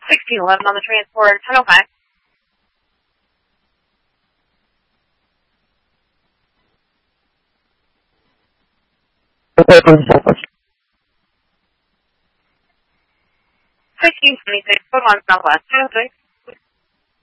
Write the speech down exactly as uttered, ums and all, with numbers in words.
sixteen eleven on the transport, ten oh five. Okay, from the Southwest. sixteen twenty-six, put on Southwest, ten oh six.